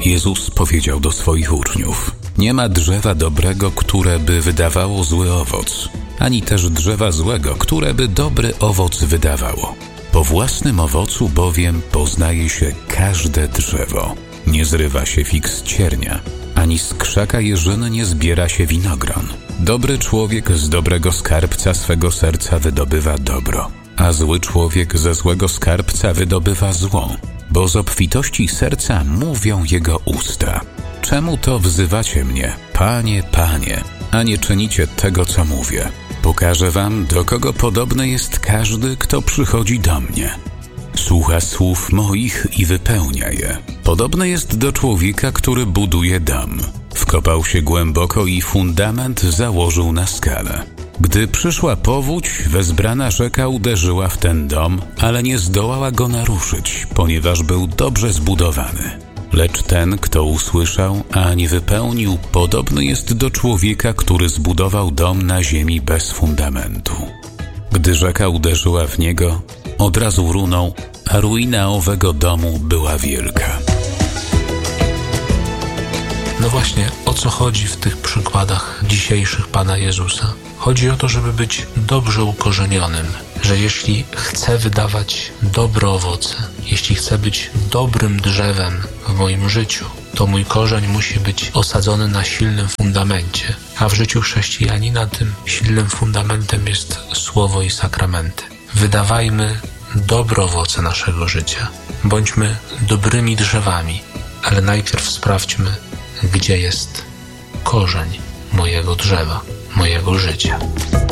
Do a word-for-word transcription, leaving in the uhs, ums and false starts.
Jezus powiedział do swoich uczniów: nie ma drzewa dobrego, które by wydawało zły owoc, ani też drzewa złego, które by dobry owoc wydawało. Po własnym owocu bowiem poznaje się każde drzewo. Nie zrywa się fig z ciernia, ani z krzaka jeżyny nie zbiera się winogron. Dobry człowiek z dobrego skarbca swego serca wydobywa dobro, a zły człowiek ze złego skarbca wydobywa zło, bo z obfitości serca mówią jego usta. Czemu to wzywacie mnie, Panie, Panie, a nie czynicie tego, co mówię? Pokażę wam, do kogo podobny jest każdy, kto przychodzi do mnie. Słucha słów moich i wypełnia je. Podobny jest do człowieka, który buduje dom. Wkopał się głęboko i fundament założył na skalę. Gdy przyszła powódź, wezbrana rzeka uderzyła w ten dom, ale nie zdołała go naruszyć, ponieważ był dobrze zbudowany. Lecz ten, kto usłyszał, a nie wypełnił, podobny jest do człowieka, który zbudował dom na ziemi bez fundamentu. Gdy rzeka uderzyła w niego, od razu runął, a ruina owego domu była wielka. No właśnie, o co chodzi w tych przykładach dzisiejszych Pana Jezusa? Chodzi o to, żeby być dobrze ukorzenionym, że jeśli chcę wydawać dobre owoce, jeśli chcę być dobrym drzewem w moim życiu, to mój korzeń musi być osadzony na silnym fundamencie, a w życiu chrześcijanina tym silnym fundamentem jest Słowo i sakramenty. Wydawajmy dobre owoce naszego życia, bądźmy dobrymi drzewami, ale najpierw sprawdźmy, gdzie jest korzeń mojego drzewa, mojego życia.